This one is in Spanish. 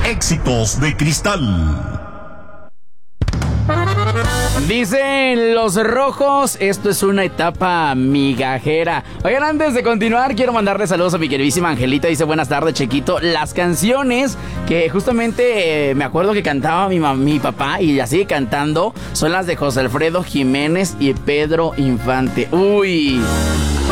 Éxitos de Cristal. Dicen los rojos, esto es una etapa migajera. Oigan, antes de continuar, quiero mandarle saludos a mi queridísima Angelita. Dice, buenas tardes, Chequito. Las canciones que justamente me acuerdo que cantaba mi papá y la sigue cantando son las de José Alfredo Jiménez y Pedro Infante. Uy,